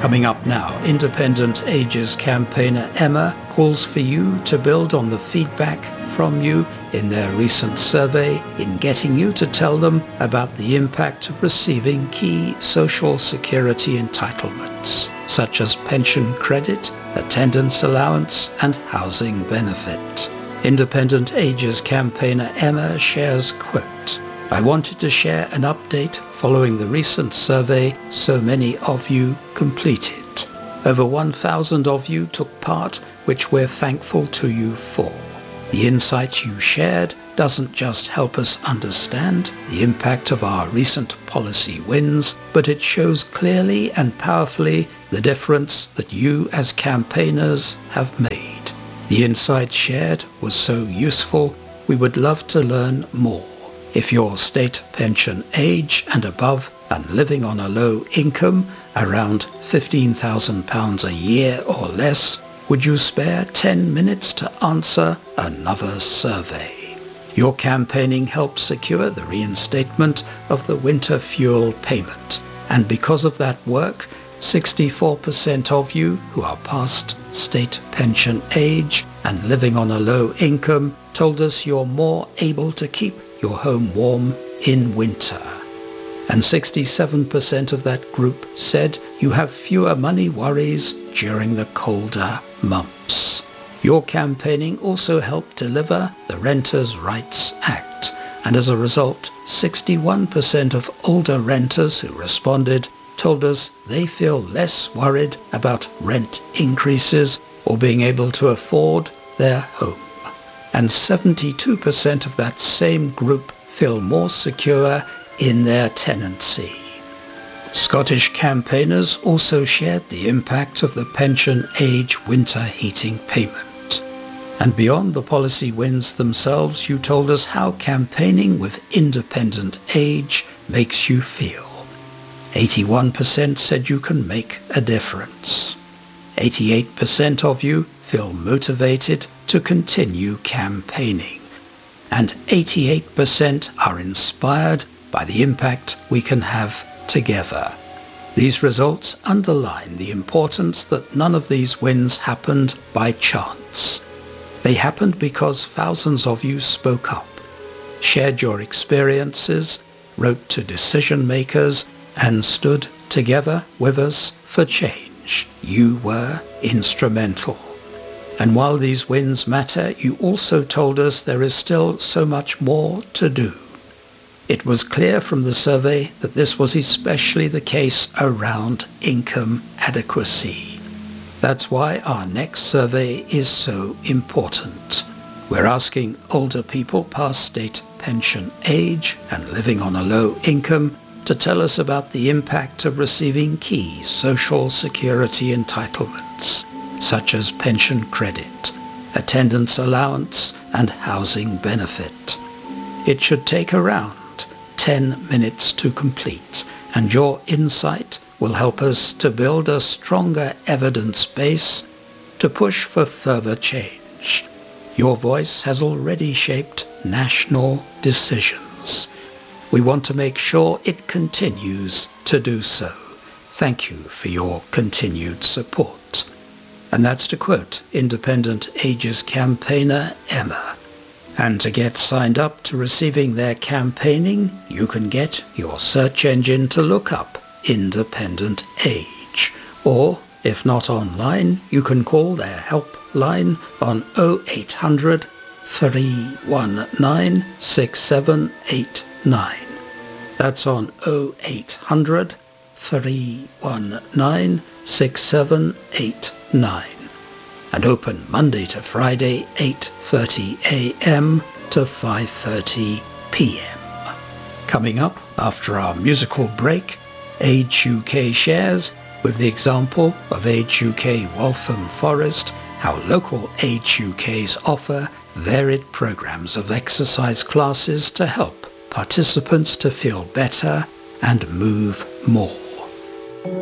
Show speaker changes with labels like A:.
A: Coming up now, Independent Age's campaigner Emma calls for you to build on the feedback from you in their recent survey in getting you to tell them about the impact of receiving key Social Security entitlements, such as pension credit, attendance allowance, and housing benefit. Independent Age's campaigner Emma shares, quote, "I wanted to share an update following the recent survey so many of you completed. Over 1,000 of you took part, which we're thankful to you for. The insights you shared doesn't just help us understand the impact of our recent policy wins, but it shows clearly and powerfully the difference that you as campaigners have made. The insight shared was so useful, we would love to learn more. If you're state pension age and above and living on a low income, around £15,000 a year or less, would you spare 10 minutes to answer another survey? Your campaigning helped secure the reinstatement of the winter fuel payment, and because of that work, 64% of you who are past state pension age and living on a low income told us you're more able to keep your home warm in winter. And 67% of that group said you have fewer money worries during the colder months. Your campaigning also helped deliver the Renters' Rights Act, and as a result, 61% of older renters who responded told us they feel less worried about rent increases or being able to afford their home. And 72% of that same group feel more secure in their tenancy. Scottish campaigners also shared the impact of the pension age winter heating payment. And beyond the policy wins themselves, you told us how campaigning with Independent Age makes you feel. 81% said you can make a difference. 88% of you feel motivated to continue campaigning. And 88% are inspired by the impact we can have together. These results underline the importance that none of these wins happened by chance. They happened because thousands of you spoke up, shared your experiences, wrote to decision makers, and stood together with us for change. You were instrumental. And while these wins matter, you also told us there is still so much more to do. It was clear from the survey that this was especially the case around income adequacy. That's why our next survey is so important. We're asking older people past state pension age and living on a low income to tell us about the impact of receiving key Social Security entitlements, such as pension credit, attendance allowance, and housing benefit. It should take around 10 minutes to complete, and your insight will help us to build a stronger evidence base to push for further change. Your voice has already shaped national decisions. We want to make sure it continues to do so. Thank you for your continued support. And that's to quote Independent Age's campaigner Emma. And to get signed up to receiving their campaigning, you can get your search engine to look up Independent Age. Or, if not online, you can call their helpline on 0800 319 6789. That's on 0800 319 6789. And open Monday to Friday, 8:30 a.m. to 5:30 p.m. Coming up after our musical break, Age UK shares, with the example of Age UK Waltham Forest, how local Age UKs offer varied programs of exercise classes to help participants to feel better and move more.